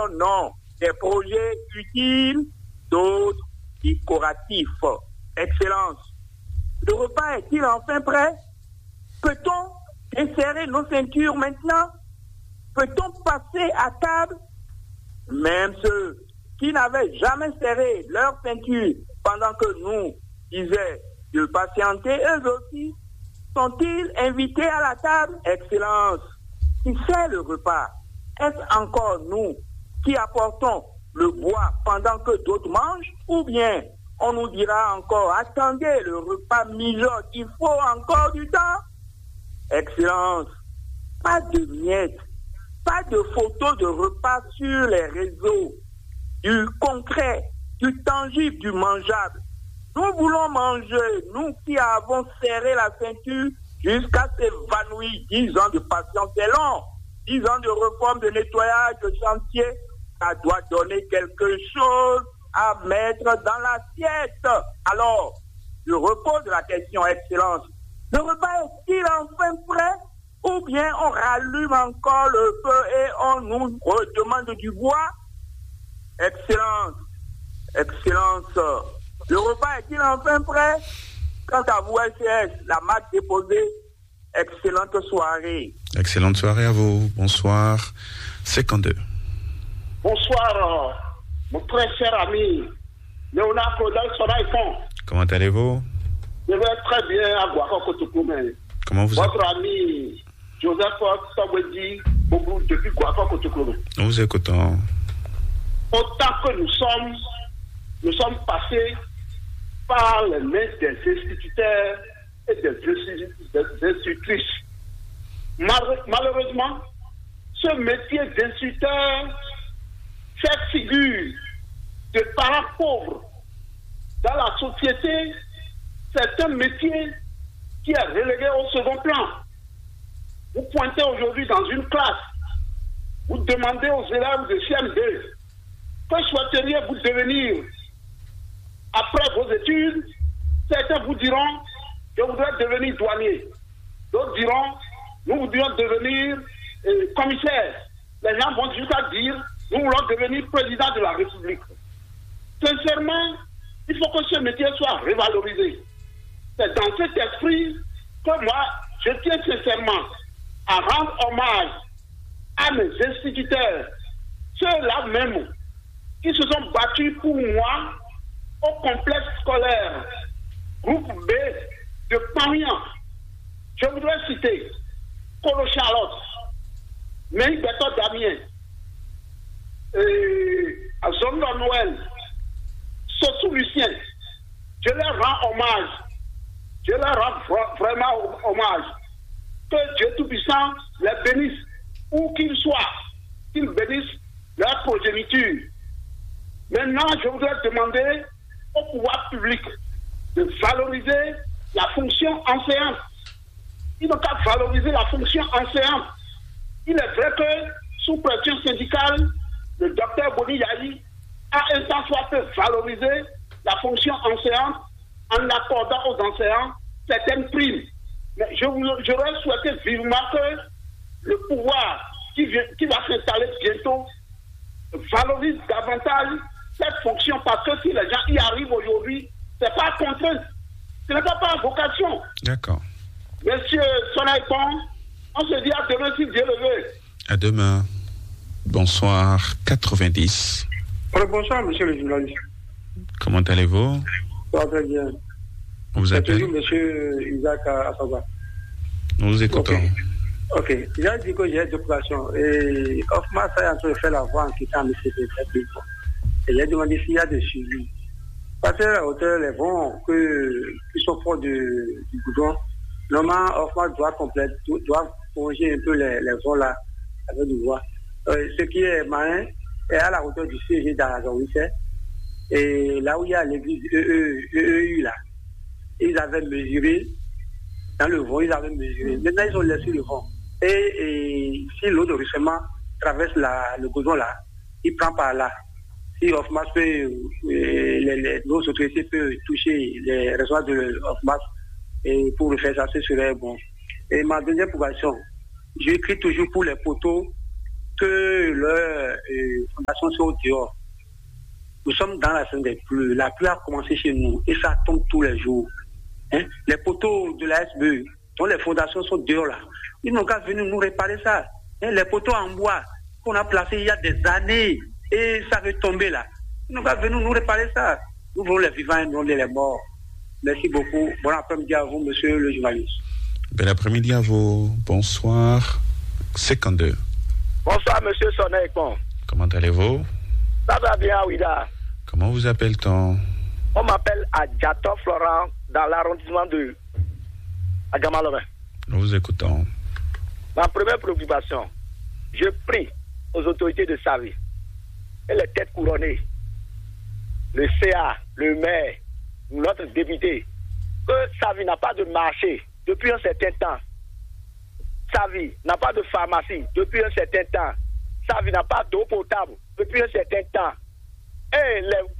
en ont des projets utiles, d'autres décoratifs. Excellence, le repas est-il enfin prêt? Peut-on desserrer nos ceintures maintenant? Peut-on passer à table? Même ceux qui n'avaient jamais serré leur ceinture pendant que nous disaient de patienter, eux aussi, sont-ils invités à la table? Excellence, qui sert le repas? Est-ce encore nous qui apportons le bois pendant que d'autres mangent? Ou bien on nous dira encore, attendez, le repas mijote, il faut encore du temps? Excellence, pas de miettes, pas de photos de repas sur les réseaux, du concret, du tangible, du mangeable. Nous voulons manger, nous qui avons serré la ceinture jusqu'à s'évanouir. 10 ans de patience, c'est long. 10 ans de réforme, de nettoyage, de chantier, ça doit donner quelque chose à mettre dans l'assiette. Alors, je repose la question, Excellence. Le repas est-il enfin prêt? Ou bien on rallume encore le feu et on nous redemande du bois? Excellence, Excellence, le repas est-il enfin prêt? Quant à vous, SCS, la marque déposée, excellente soirée. Excellente soirée à vous. Bonsoir. 52. Bonsoir, mon très cher ami, Léonard Claudel Sonaïfon. Comment allez-vous? Je vais très bien à Guaco-Kotokoumen. Comment vous Votre ami Joseph Sabwedi, Boubou, depuis Guaco-Kotokoumen. Nous vous écoutons. Autant que nous sommes passés par les mains des instituteurs et des institutrices. Malheureusement, ce métier d'instituteur, cette figure de parents pauvres dans la société, c'est un métier qui est relégué au second plan. Vous pointez aujourd'hui dans une classe, vous demandez aux élèves de CM2 que souhaiteriez-vous devenir après vos études. Certains vous diront, je voudrais devenir douanier. D'autres diront, nous voudrions devenir commissaire. Les gens vont jusqu'à dire, nous voulons devenir président de la République. Sincèrement, il faut que ce métier soit revalorisé. C'est dans cet esprit que moi, je tiens sincèrement à rendre hommage à mes instituteurs, ceux-là même qui se sont battus pour moi au complexe scolaire groupe B de Pamian. Je voudrais citer Colo Charlotte, Méhi Beto Damien, Zondo Noël, Sossou Lucien. Je leur rends hommage. Je leur rends vraiment hommage. Que Dieu Tout-Puissant les bénisse, où qu'ils soient, qu'ils bénissent leur progéniture. Maintenant, je voudrais demander au pouvoir public de valoriser la fonction enseignante. Il n'a qu'à valoriser la fonction enseignante. Il est vrai que, sous pression syndicale, le docteur Boni Yahi a un temps soit peu valoriser la fonction enseignante en accordant aux enseignants certaines primes. Mais j'aurais souhaité vivement que le pouvoir qui va s'installer bientôt valorise davantage cette fonction, parce que si les gens y arrivent aujourd'hui, c'est pas contrainte. Ce n'est pas par vocation. D'accord. Monsieur Sonaïpon, on se dit à demain si Dieu le veut. À demain. Bonsoir. 90. Bonsoir, monsieur le journaliste. Comment allez-vous? Ça va très bien. On vous appelle? C'est toujours monsieur Isaac Asaba. Nous vous écoutons. Ok. J'ai dit que j'ai deux opérations. Et Hoffman, ça est en train de faire la voix en quittant M. Pété. Et j'ai demandé s'il y a des suivis. Parce que la hauteur, les vents qui sont proches du goudron, normalement, Hoffman doit plonger un peu les vents là, avec du bois. Ce qui est marin est à la hauteur du CG d'Aragouissé. Et là où il y a l'église EEU là, ils avaient mesuré, dans le vent, ils avaient mesuré. Maintenant, ils ont laissé le vent. Et si l'eau de ruissellement traverse le goudron là, il prend par là. Si Hoffman peut, nos autorités peuvent toucher les réservoirs de Hoffman, et pour le faire ça, ce serait bon. Et ma deuxième proposition, j'écris toujours pour les poteaux que leurs fondations sont au dehors. Nous sommes dans la saison des pluies. La pluie a commencé chez nous et ça tombe tous les jours. Hein? Les poteaux de la SBE, dont les fondations sont dehors là, ils n'ont qu'à venir nous réparer ça. Hein? Les poteaux en bois qu'on a placés il y a des années et ça veut tomber là. Ils n'ont qu'à venir nous réparer ça. Nous voulons les vivants et non les morts. Merci beaucoup. Bon après-midi à vous, monsieur le journaliste. Bel après-midi à vous. Bonsoir. 52. Bonsoir, monsieur Sonekon. Comment allez-vous? Ça va bien, Ouida. Comment vous appelle-t-on? On m'appelle Adjato Florent dans l'arrondissement de Agamalomé. Nous vous écoutons. Ma première préoccupation, je prie aux autorités de Savi et les têtes couronnées, le CA, le maire, notre député, que Savi n'a pas de marché depuis un certain temps. Savi n'a pas de pharmacie depuis un certain temps. Savi n'a pas d'eau potable depuis un certain temps. Et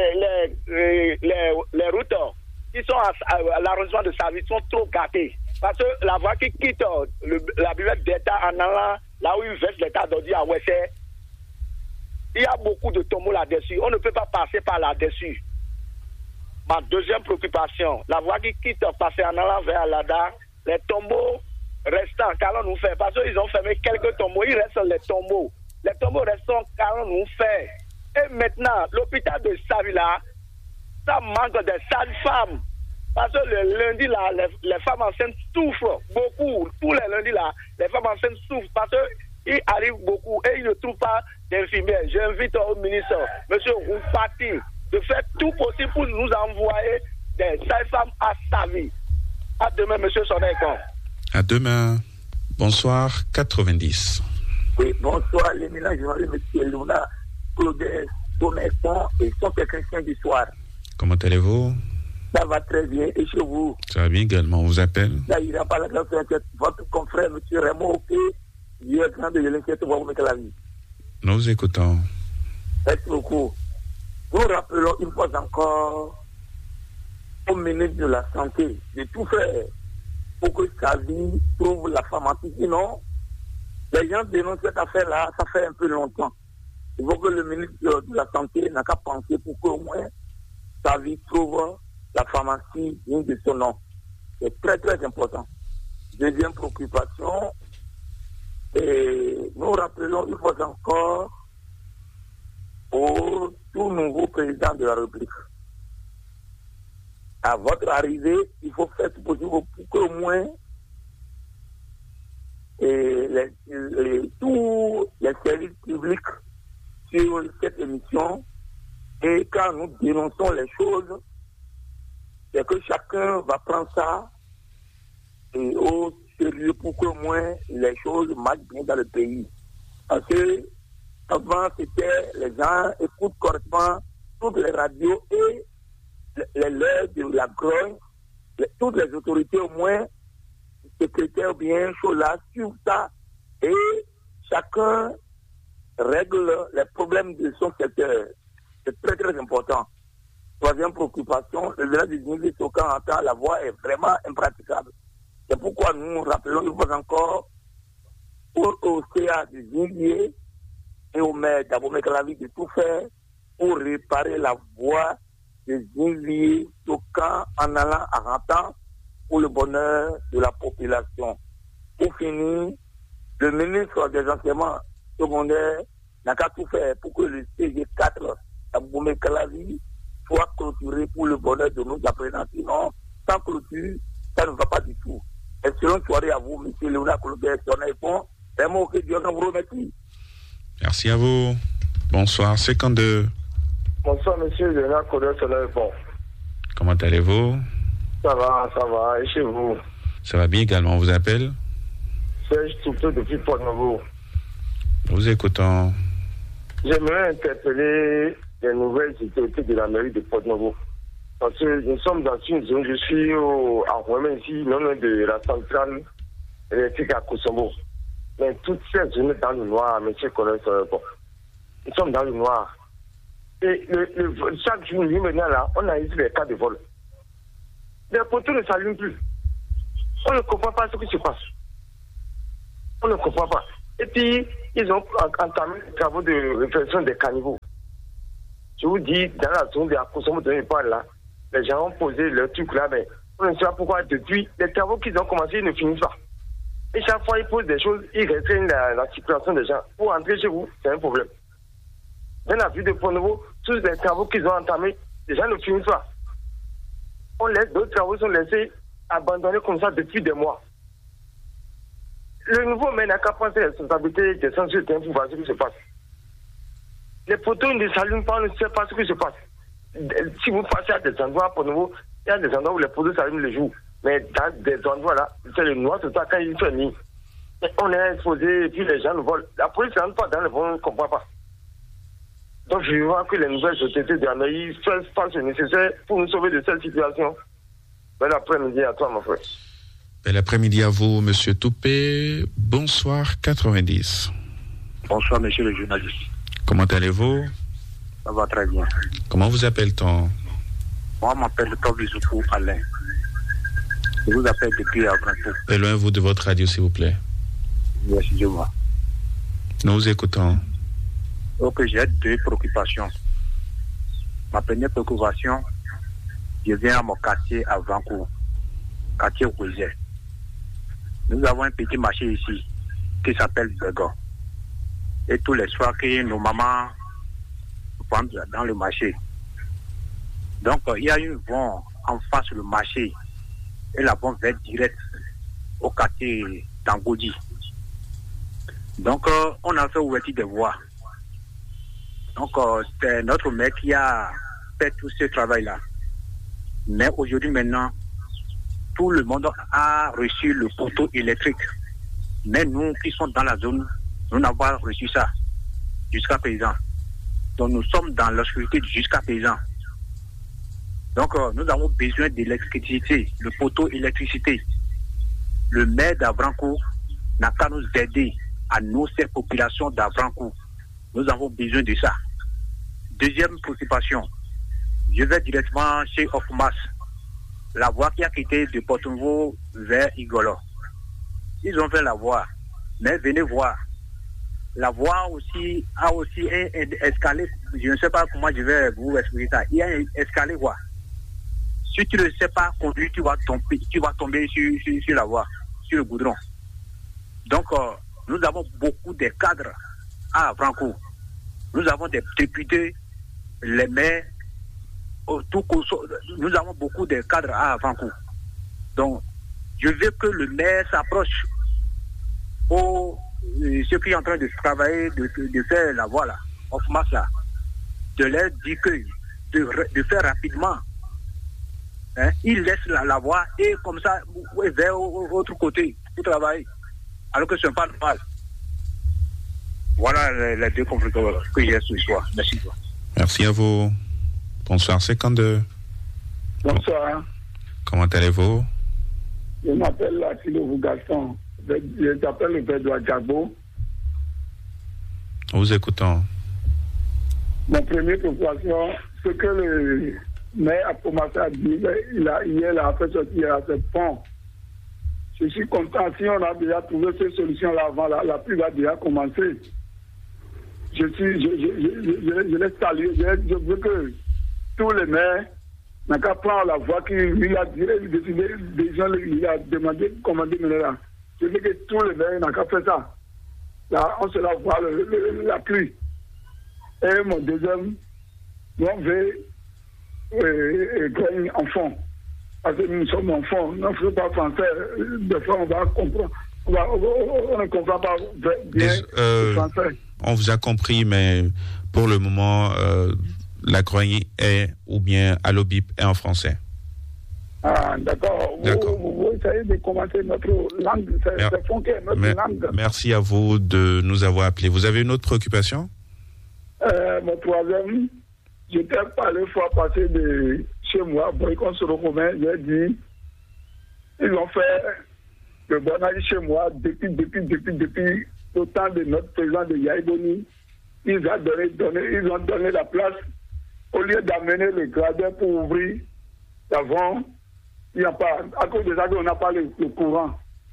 les routes qui sont à l'arrondissement de Savi sont trop gâtées. Parce que la voie qui quitte la buvette d'État en allant là où il verse l'État d'Odi à Ouessé, il y a beaucoup de tombeaux là-dessus. On ne peut pas passer par là-dessus. Ma deuxième préoccupation, la voie qui quitte passer en allant vers Alada, les tombeaux restants, qu'allons-nous faire? Parce qu'ils ont fermé quelques tombeaux, il reste les tombeaux. Les tombeaux restants, qu'allons-nous faire? Et maintenant, l'hôpital de Savila, ça manque des sages-femmes. Parce que le lundi, là, les femmes enceintes souffrent beaucoup. Tous les lundis, là, les femmes enceintes souffrent parce qu'il arrive beaucoup et ils ne trouvent pas d'infirmières. J'invite au ministre, M. Roupati, de faire tout possible pour nous envoyer des sages-femmes à Savi. À demain, M. Sonekon. À demain. Bonsoir, 90. Oui, bonsoir, les ménages, M. Luna, Claude, Sonekon et son technicien du soir. Comment allez-vous? Ça va très bien. Et chez vous? Ça va bien également. On vous appelle? Là, il n'a pas la grâce de votre confrère, M. Raymond Oké, du grand de l'inquiète pour vous mettre la vie. Nous vous écoutons. Merci beaucoup. Nous rappelons une fois encore au ministre de la Santé de tout faire pour que Savi trouve la pharmacie. Sinon, les gens dénoncent cette affaire-là, ça fait un peu longtemps. Il faut que le ministre de la Santé n'a qu'à penser pour qu'au moins Savi trouve la pharmacie digne de son nom. C'est très très important. Deuxième préoccupation, et nous rappelons une fois encore au tout nouveau président de la République. À votre arrivée, il faut faire tout possible pour qu'au moins tous les services publics sur cette émission, et quand nous dénonçons les choses, c'est que chacun va prendre ça au sérieux pour qu'au moins les choses marchent bien dans le pays. Parce que avant, c'était les gens écoutent correctement toutes les radios et les leurs de la grogne, toutes les autorités au moins, secrétaires bien, choses là, suivent ça et chacun règle les problèmes de son secteur. C'est très très important. Troisième préoccupation, le village de Zinguier Sokan en temps, la voie est vraiment impraticable. C'est pourquoi nous rappelons une fois encore au CA de Zinguier et au maire d'Abomey Calavi de tout faire pour réparer la voie de Zinguier Sokan en allant à Rantan pour le bonheur de la population. Pour finir, le ministre des enseignements secondaires n'a qu'à tout faire pour que le CG4 d'Abomey Calavi soit clôturé pour le bonheur de nos apprenants. Sinon, sans clôture, ça ne va pas du tout. Excellente soirée à vous, M. Léonard Colbert, Sonekon. Vraiment, que Dieu vous remercie. Merci à vous. Bonsoir, 52. Bonsoir, M. Léonard Colbert, Sonekon. Comment allez-vous? Ça va. Et chez vous? Ça va bien également. On vous appelle? Serge Toutou depuis Port-Nouveau. Nous vous écoutons. J'aimerais interpeller les nouvelles autorités de la mairie de Port-Nouveau. Parce que nous sommes dans une zone, je suis à Rouen ici, non loin de la centrale électrique à Kosovo. Mais toutes ces zones dans le noir, M. Colbert, nous sommes dans le noir. Et chaque jour, nous maintenant là, on a ici les cas de vol. Les poteaux ne s'allument plus. On ne comprend pas ce qui se passe. On ne comprend pas. Et puis, il ils ont entamé les travaux de réfection des caniveaux. Je vous dis, dans la zone de la consommation de l'époque là, les gens ont posé leur truc là, mais on ne sait pas pourquoi depuis les travaux qu'ils ont commencé, ils ne finissent pas. Et chaque fois, ils posent des choses, ils restreignent la circulation des gens. Pour entrer chez vous, c'est un problème. Dans la ville de Pont-Nouveau, tous les travaux qu'ils ont entamés, les gens ne finissent pas. On laisse, d'autres travaux sont laissés abandonnés comme ça depuis des mois. Le nouveau maire n'a qu'à prendre ses responsabilités des censures pour voir ce qui se passe. Les poteaux ne s'allument pas, on ne sait pas ce qui se passe. Si vous passez à des endroits pour nouveau, il y a des endroits où les poteaux s'allument le jour. Mais dans des endroits là, c'est le noir, c'est ça quand il fait nuit. On est exposé et puis les gens nous volent. La police ne rentre pas dans le vent, on ne comprend pas. Donc je vois que les nouvelles autorités de la mairie fassent le nécessaire pour nous sauver de cette situation. Bel après-midi à toi, mon frère. Bel après-midi à vous, Monsieur Toupé. Bonsoir 90. Bonsoir, monsieur le journaliste. Comment allez-vous? Ça va très bien. Comment vous appelle-t-on? Moi, je m'appelle Toby Zoukou Alain. Je vous appelle depuis Avrancourt. Éloignez-vous de votre radio, s'il vous plaît. Merci, je vois. Nous vous écoutons. Donc, j'ai deux préoccupations. Ma première préoccupation, je viens à mon quartier à Avrancourt, quartier Ouézé. Nous avons un petit marché ici qui s'appelle Bergon. Et tous les soirs que nos mamans vendent dans le marché. Donc, il y a une vente en face du marché. Et la vente va direct au quartier Tangodi. Donc, on a fait ouverture des voies. Donc, c'est notre maire qui a fait tout ce travail-là. Mais aujourd'hui, maintenant, tout le monde a reçu le poteau électrique. Mais nous qui sommes dans la zone, nous n'avons pas reçu ça jusqu'à présent. Donc, nous sommes dans l'obscurité jusqu'à présent. Donc, nous avons besoin d'électricité, le poteau électricité. Le maire d'Avrancourt n'a qu'à nous aider à nous, cette population d'Avrancourt. Nous avons besoin de ça. Deuxième préoccupation, je vais directement chez Ofmas, la voie qui a quitté de Porto-Nouveau vers Igolo. Ils ont fait la voie, mais venez voir. La voie aussi a aussi un escalier, je ne sais pas comment je vais vous expliquer ça. Il y a un escalier voie. Si tu ne sais pas conduire, tu vas tomber sur la voie, sur le goudron. Donc, nous avons beaucoup de cadres à Avrancourt. Nous avons des députés, les maires, nous avons beaucoup de cadres à Avrancourt. Donc, je veux que le maire s'approche aux ceux qui sont en train de travailler, de faire la voie là, là, de leur dire que de faire rapidement. Hein, ils laissent la voie et comme ça, vers l'autre côté pour travailler. Alors que ce n'est pas normal. Voilà les deux conflits que j'ai ce soir. Merci. Merci à vous. Bonsoir 52. Bonsoir. Comment allez-vous? Je m'appelle Achille Gaston. Je t'appelle le père de Adjabo. Nous vous écoutons. Mon premier préoccupation, ce que le maire a commencé à dire, il a fait sortir à ce pont. Je suis content si on a déjà trouvé cette solution-là avant, la pluie a déjà commencé. Je laisse saluer, je veux que tous les maires n'ont qu'à prendre la voie qu'il a décidé, déjà il a demandé comment mener là. Je veux que tous les maires n'ont qu'à faire ça. Là, on se la voit la pluie. Et mon deuxième, on veut gagner enfant. Parce que nous sommes enfants, nous ne faisons pas français. Des fois, on va comprendre. On ne comprend pas bien le français. On vous a compris, mais pour le moment, la grogne est, ou bien Allobip est en français. Ah, d'accord. Vous essayez de commenter notre langue. C'est fonqué, notre langue. Merci à vous de nous avoir appelés. Vous avez une autre préoccupation? Mon troisième, j'étais pas les fois passé de chez moi, Boycon sur le Romain, j'ai dit, ils ont fait le bon avis chez moi depuis le temps de notre président de Yaïboni. Ils ont donné la place. Au lieu d'amener le gradin pour ouvrir l'avant, il n'y a pas, à cause de ça, on n'a pas le courant.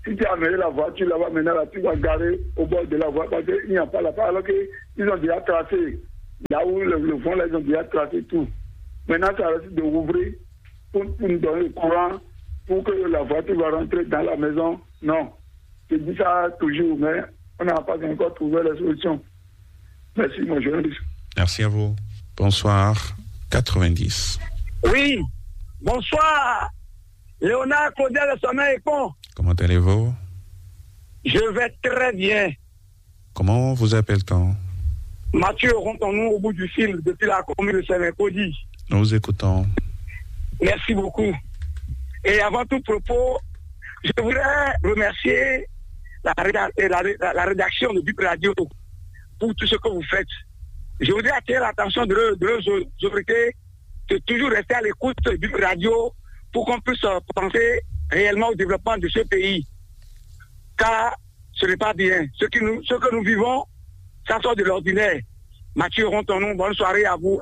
Si tu as amené la voiture là-bas, maintenant là, tu vas garer au bord de la voie parce qu'il n'y a pas là-bas. Alors qu'ils ont déjà tracé. Là où le fond, là, ils ont déjà tracé tout. Maintenant, ça reste de ouvrir pour nous donner le courant pour que la voiture va rentrer dans la maison. Non. Je dis ça toujours, mais on n'a pas encore trouvé la solution. Merci, mon journaliste. Merci à vous. Bonsoir. 90. Oui. Bonsoir. Léonard Claudel Sonnet-Épon. Comment allez-vous? Je vais très bien. Comment vous appelle-t-on? Mathieu Rontonou au bout du fil depuis la commune de Saint-Mécody. Nous vous écoutons. Merci beaucoup. Et avant tout propos, je voudrais remercier la rédaction de BIP Radio pour tout ce que vous faites. Je voudrais attirer l'attention de leurs autorités de toujours rester à l'écoute de BIP Radio pour qu'on puisse penser réellement au développement de ce pays. Car ce n'est pas bien. Ce que nous vivons, ça sort de l'ordinaire. Mathieu Rontonou, bonne soirée à vous.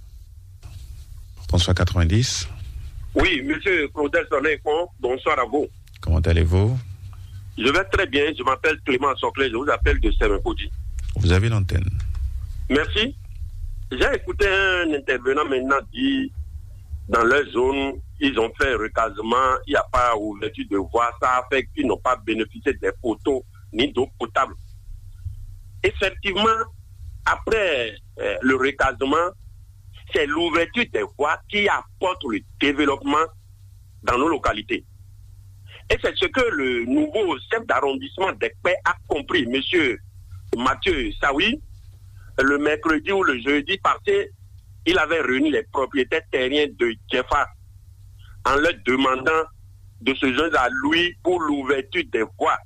Bonsoir 90. Oui, monsieur Claudel Sonnet-Épon, bonsoir à vous. Comment allez-vous? Je vais très bien, je m'appelle Clément Soclé, je vous appelle de Saint-Mécody. Vous avez l'antenne. Merci. J'ai écouté un intervenant maintenant dit, dans leur zone, ils ont fait recasement, il n'y a pas ouverture de voie, ça a fait qu'ils n'ont pas bénéficié des poteaux ni d'eau potable. Effectivement, après le recasement, c'est l'ouverture des voies qui apporte le développement dans nos localités. Et c'est ce que le nouveau chef d'arrondissement d'Ekpè a compris, monsieur Mathieu Saoui, le mercredi ou le jeudi passé, il avait réuni les propriétaires terriens de Djefa en leur demandant de se joindre à lui pour l'ouverture des voies.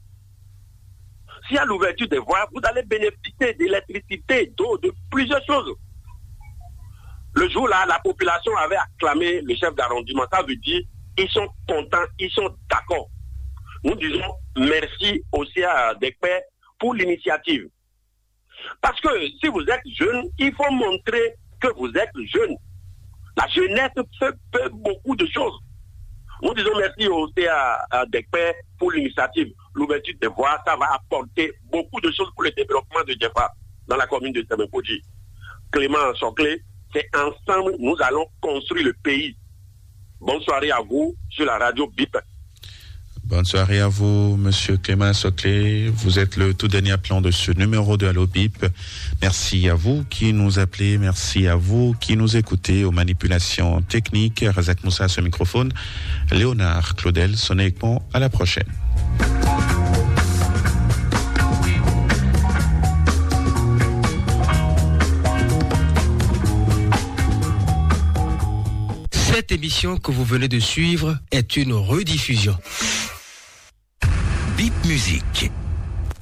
Si à l'ouverture des voies, vous allez bénéficier d'électricité, d'eau, de plusieurs choses. Le jour-là, la population avait acclamé le chef d'arrondissement. Ça veut dire ils sont contents, ils sont d'accord. Nous disons merci au CA d'Ekpè pour l'initiative. Parce que si vous êtes jeune, il faut montrer que vous êtes jeune. La jeunesse fait beaucoup de choses. Nous disons merci au CA d'Ekpè pour l'initiative. L'ouverture des voies, ça va apporter beaucoup de choses pour le développement de Djefa dans la commune de Saint-Mécody. Clément Soclé, c'est ensemble nous allons construire le pays. Bonne soirée à vous sur la radio BIP. Bonne soirée à vous, monsieur Clément Soclé. Vous êtes le tout dernier appelant de ce numéro de Allo BIP. Merci à vous qui nous appelez. Merci à vous qui nous écoutez aux manipulations techniques. Razak Moussa à ce microphone. Léonard Claudel Sonnet-Épon. À la prochaine. Cette émission que vous venez de suivre est une rediffusion. BIP Musique.